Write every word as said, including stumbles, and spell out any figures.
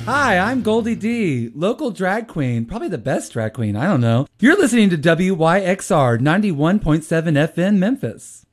Hi, I'm Goldie D, local drag queen, probably the best drag queen, I don't know. You're listening to W Y X R ninety-one point seven F M Memphis.